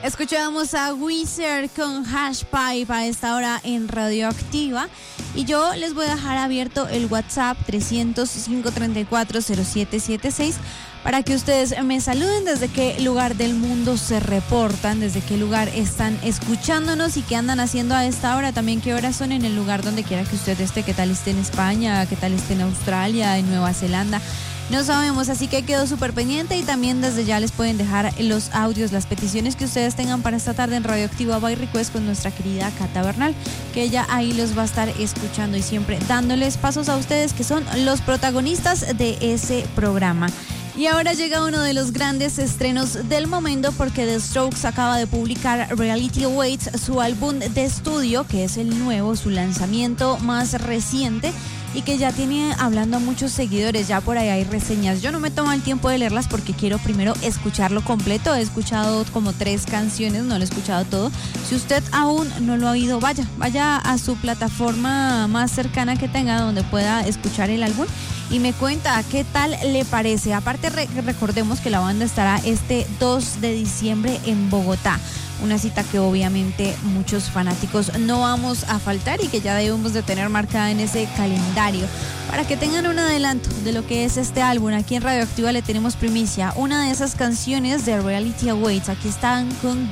Escuchamos a Weezer con Hash Pipe a esta hora en Radioactiva. Y yo les voy a dejar abierto el WhatsApp 300-534-0776 para que ustedes me saluden desde qué lugar del mundo se reportan, desde qué lugar están escuchándonos y qué andan haciendo a esta hora. También qué horas son en el lugar donde quiera que usted esté, qué tal esté en España, qué tal esté en Australia, en Nueva Zelanda. No sabemos, así que quedo súper pendiente y también desde ya les pueden dejar los audios, las peticiones que ustedes tengan para esta tarde en Radioactiva by Request con nuestra querida Cata Bernal, que ella ahí los va a estar escuchando y siempre dándoles pasos a ustedes que son los protagonistas de ese programa. Y ahora llega uno de los grandes estrenos del momento porque The Strokes acaba de publicar Reality Awaits, su álbum de estudio, que es el nuevo, su lanzamiento más reciente y que ya tiene hablando a muchos seguidores. Ya por ahí hay reseñas. Yo no me tomo el tiempo de leerlas porque quiero primero escucharlo completo. He escuchado como 3 canciones, no lo he escuchado todo. Si usted aún no lo ha oído, vaya a su plataforma más cercana que tenga donde pueda escuchar el álbum y me cuenta qué tal le parece. Aparte recordemos que la banda estará este 2 de diciembre en Bogotá. Una cita que obviamente muchos fanáticos no vamos a faltar y que ya debemos de tener marcada en ese calendario para que tengan un adelanto de lo que es este álbum. Aquí en Radioactiva le tenemos primicia, una de esas canciones de Reality Awaits. Aquí están con